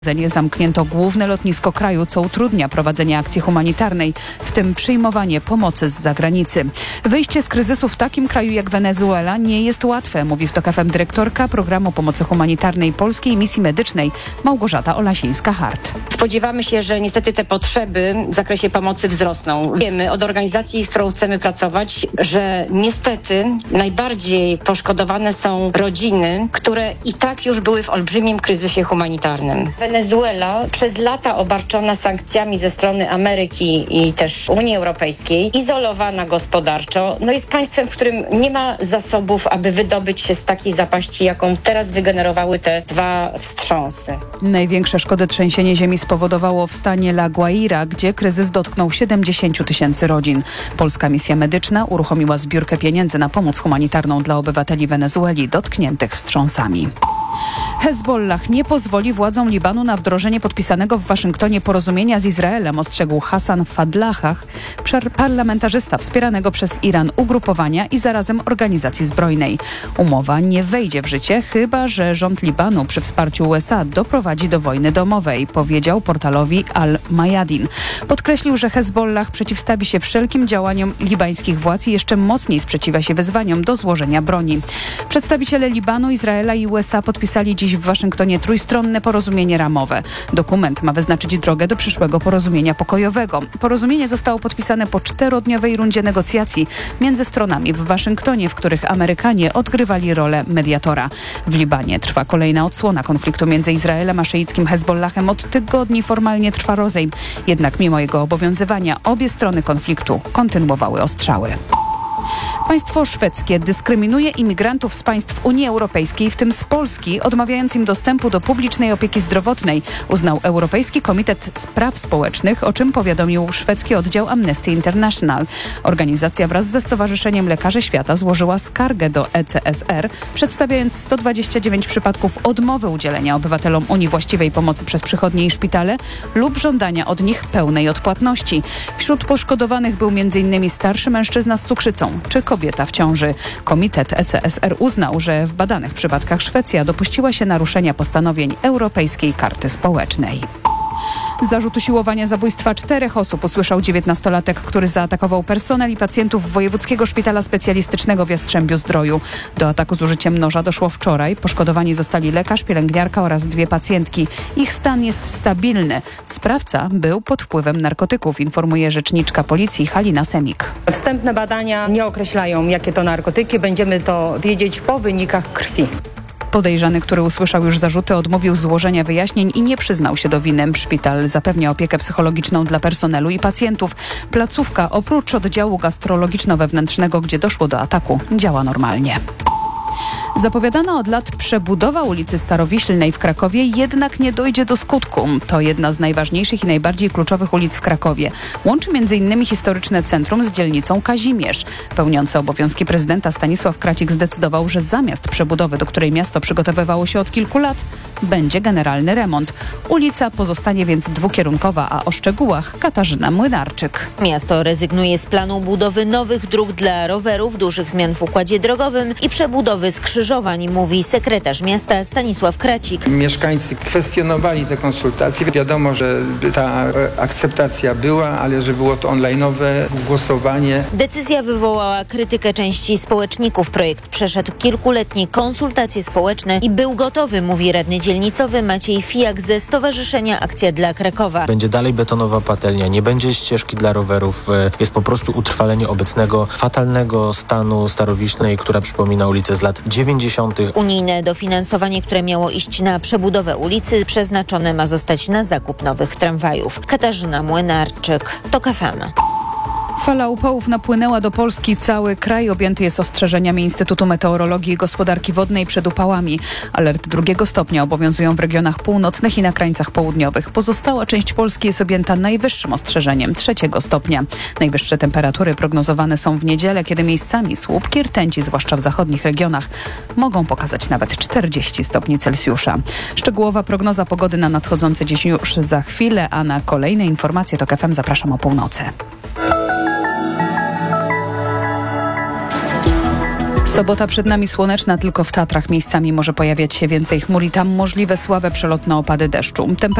Zamknięto główne lotnisko kraju, co utrudnia prowadzenie akcji humanitarnej, w tym przyjmowanie pomocy z zagranicy. Wyjście z kryzysu w takim kraju jak Wenezuela nie jest łatwe, mówi w TOK FM dyrektorka Programu Pomocy Humanitarnej Polskiej Misji Medycznej Małgorzata Olasińska-Hart. Spodziewamy się, że niestety te potrzeby w zakresie pomocy wzrosną. Wiemy od organizacji, z którą chcemy pracować, że niestety najbardziej poszkodowane są rodziny, które i tak już były w olbrzymim kryzysie humanitarnym. Wenezuela przez lata obarczona sankcjami ze strony Ameryki i też Unii Europejskiej, izolowana gospodarczo, jest państwem, w którym nie ma zasobów, aby wydobyć się z takiej zapaści, jaką teraz wygenerowały te dwa wstrząsy. Największe szkody trzęsienie ziemi spowodowało w stanie La Guaira, gdzie kryzys dotknął 70 000 rodzin. Polska misja medyczna uruchomiła zbiórkę pieniędzy na pomoc humanitarną dla obywateli Wenezueli dotkniętych wstrząsami. Hezbollah nie pozwoli władzom Libanu na wdrożenie podpisanego w Waszyngtonie porozumienia z Izraelem, ostrzegł Hassan Fadlahah, parlamentarzysta wspieranego przez Iran ugrupowania i zarazem organizacji zbrojnej. Umowa nie wejdzie w życie, chyba że rząd Libanu przy wsparciu USA doprowadzi do wojny domowej, powiedział portalowi Al-Mayadin. Podkreślił, że Hezbollah przeciwstawi się wszelkim działaniom libańskich władz i jeszcze mocniej sprzeciwia się wezwaniom do złożenia broni. Przedstawiciele Libanu, Izraela i USA podpisali dziś w Waszyngtonie trójstronne porozumienie ramowe. Dokument ma wyznaczyć drogę do przyszłego porozumienia pokojowego. Porozumienie zostało podpisane po 4-dniowej rundzie negocjacji między stronami w Waszyngtonie, w których Amerykanie odgrywali rolę mediatora. W Libanie trwa kolejna odsłona konfliktu między Izraelem a szyickim Hezbollahem. Od tygodni formalnie trwa rozejm. Jednak mimo jego obowiązywania obie strony konfliktu kontynuowały ostrzały. Państwo szwedzkie dyskryminuje imigrantów z państw Unii Europejskiej, w tym z Polski, odmawiając im dostępu do publicznej opieki zdrowotnej, uznał Europejski Komitet Praw Społecznych, o czym powiadomił szwedzki oddział Amnesty International. Organizacja wraz ze Stowarzyszeniem Lekarzy Świata złożyła skargę do ECSR, przedstawiając 129 przypadków odmowy udzielenia obywatelom Unii właściwej pomocy przez przychodnie i szpitale lub żądania od nich pełnej odpłatności. Wśród poszkodowanych był m.in. starszy mężczyzna z cukrzycą czy kobieta w ciąży. Komitet ECSR uznał, że w badanych przypadkach Szwecja dopuściła się naruszenia postanowień Europejskiej Karty Społecznej. Zarzut usiłowania zabójstwa 4 osób usłyszał 19-latek, który zaatakował personel i pacjentów Wojewódzkiego Szpitala Specjalistycznego w Jastrzębiu-Zdroju. Do ataku z użyciem noża doszło wczoraj. Poszkodowani zostali lekarz, pielęgniarka oraz 2 pacjentki. Ich stan jest stabilny. Sprawca był pod wpływem narkotyków, informuje rzeczniczka policji Halina Semik. Wstępne badania nie określają, jakie to narkotyki. Będziemy to wiedzieć po wynikach krwi. Podejrzany, który usłyszał już zarzuty, odmówił złożenia wyjaśnień i nie przyznał się do winy. Szpital zapewnia opiekę psychologiczną dla personelu i pacjentów. Placówka oprócz oddziału gastrologiczno-wewnętrznego, gdzie doszło do ataku, działa normalnie. Zapowiadana od lat przebudowa ulicy Starowiślnej w Krakowie jednak nie dojdzie do skutku. To jedna z najważniejszych i najbardziej kluczowych ulic w Krakowie. Łączy m.in. historyczne centrum z dzielnicą Kazimierz. Pełniący obowiązki prezydenta Stanisław Kracik zdecydował, że zamiast przebudowy, do której miasto przygotowywało się od kilku lat, będzie generalny remont. Ulica pozostanie więc dwukierunkowa, a o szczegółach Katarzyna Młynarczyk. Miasto rezygnuje z planu budowy nowych dróg dla rowerów, dużych zmian w układzie drogowym i przebudowy skrzyżowań, mówi sekretarz miasta Stanisław Kracik. Mieszkańcy kwestionowali te konsultacje. Wiadomo, że ta akceptacja była, ale że było to online'owe głosowanie. Decyzja wywołała krytykę części społeczników. Projekt przeszedł kilkuletnie konsultacje społeczne i był gotowy, mówi radny dzielnicowy Maciej Fijak ze Stowarzyszenia Akcja dla Krakowa. Będzie dalej betonowa patelnia, nie będzie ścieżki dla rowerów. Jest po prostu utrwalenie obecnego fatalnego stanu Starowiślnej, która przypomina ulicę z lat 90. Unijne dofinansowanie, które miało iść na przebudowę ulicy, przeznaczone ma zostać na zakup nowych tramwajów. Katarzyna Młynarczyk, TOK FM. Fala upałów napłynęła do Polski. Cały kraj objęty jest ostrzeżeniami Instytutu Meteorologii i Gospodarki Wodnej przed upałami. Alert 2 stopnia obowiązują w regionach północnych i na krańcach południowych. Pozostała część Polski jest objęta najwyższym ostrzeżeniem 3 stopnia. Najwyższe temperatury prognozowane są w niedzielę, kiedy miejscami słupki rtęci, zwłaszcza w zachodnich regionach, mogą pokazać nawet 40 stopni Celsjusza. Szczegółowa prognoza pogody na nadchodzący dziś już za chwilę, a na kolejne informacje TOK FM zapraszam o północy. Sobota przed nami słoneczna, tylko w Tatrach miejscami może pojawiać się więcej chmur i tam możliwe słabe przelotne opady deszczu.